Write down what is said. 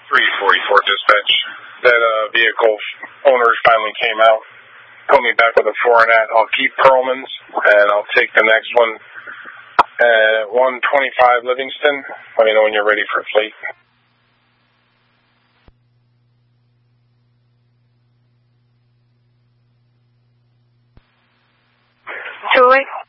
344 dispatch. That vehicle owners finally came out, put me back with a 4 and I'll keep Perlman's, and I'll take the next one at 125 Livingston. Let me know when you're ready for fleet. Julie?